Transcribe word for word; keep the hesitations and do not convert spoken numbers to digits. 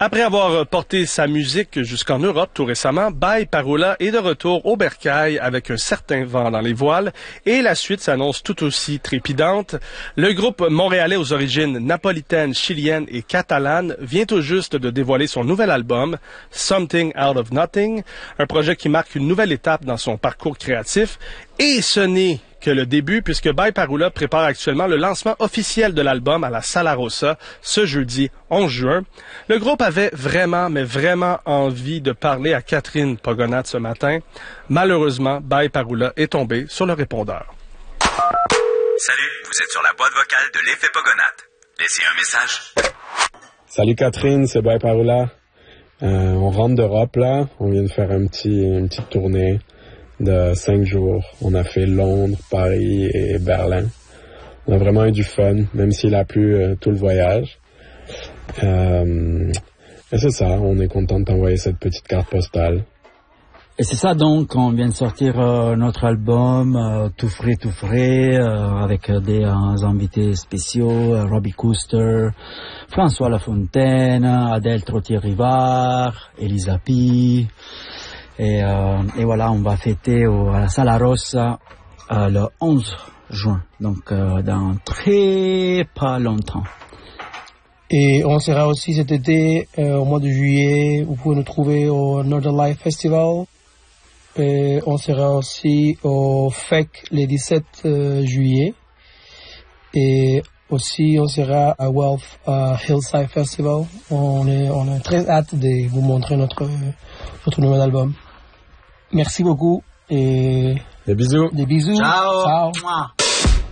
Après avoir porté sa musique jusqu'en Europe tout récemment, Bye Parola est de retour au bercail avec un certain vent dans les voiles et la suite s'annonce tout aussi trépidante. Le groupe montréalais aux origines napolitaines, chiliennes et catalanes vient tout juste de dévoiler son nouvel album, Something Out of Nothing, un projet qui marque une nouvelle étape dans son parcours créatif. Et ce n'est que le début, puisque Bye Parola prépare actuellement le lancement officiel de l'album à la Sala Rossa ce jeudi onze juin. Le groupe avait vraiment, mais vraiment envie de parler à Catherine Pogonat ce matin. Malheureusement, Bye Parola est tombé sur le répondeur. Salut, vous êtes sur la boîte vocale de l'effet Pogonat. Laissez un message. Salut Catherine, c'est Bye Parola. Euh, on rentre d'Europe là, on vient de faire un petit, une petite tournée de cinq jours. On a fait Londres, Paris et Berlin. On a vraiment eu du fun, même s'il a plu euh, tout le voyage. Euh, et c'est ça, on est content de t'envoyer cette petite carte postale. Et c'est ça donc, on vient de sortir euh, notre album euh, tout frais, tout frais, euh, avec euh, des euh, invités spéciaux, euh, Robbie Cooster, François Lafontaine, Adèle Trottier-Rivard, Elisa Pi. Et, euh, et voilà, on va fêter au, à la Sala Rossa euh, le onze juin, donc euh, dans très pas longtemps. Et on sera aussi cet été, euh, au mois de juillet, vous pouvez nous trouver au Northern Life Festival. Et on sera aussi au F E C le dix-sept euh, juillet. Et aussi, on sera à Wealth uh, Hillside Festival. On est, on a très hâte de vous montrer notre, notre nouvel album. Merci beaucoup et des bisous. Des bisous. Ciao. Ciao. Mouah.